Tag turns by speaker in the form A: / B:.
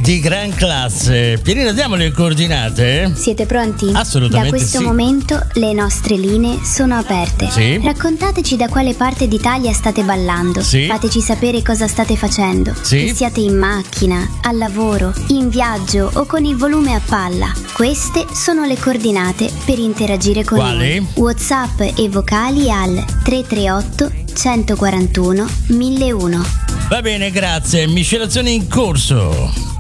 A: di gran classe. Pierina, diamo le coordinate?
B: Siete pronti?
A: Assolutamente.
B: Da questo momento le nostre linee sono aperte.
A: Sì.
B: Raccontateci da quale parte d'Italia state ballando.
A: Sì.
B: Fateci sapere cosa state facendo.
A: Sì.
B: Che siate in macchina, al lavoro, in viaggio o con il volume a palla. Queste sono le coordinate per interagire con
A: Quali?
B: noi. WhatsApp e vocali al 338 141 1001.
A: Va bene, grazie. Miscelazione in corso.